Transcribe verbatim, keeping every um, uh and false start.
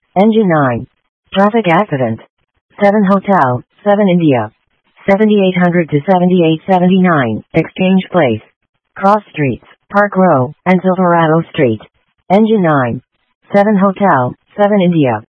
Engine nine. Traffic accident. seven Hotel, seven India. seventy-eight hundred to seventy-eight seventy-nine, Exchange Place. Cross Streets, Park Row, and Silverado Street. Engine nine. seven Hotel, seven India.